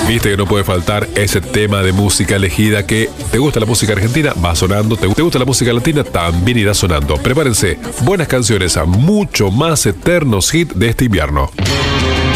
Viste que no puede faltar ese tema de música elegida que te gusta la música argentina, va sonando, te gusta la música latina, también irá sonando. Prepárense, buenas canciones a mucho más eternos hits de este invierno.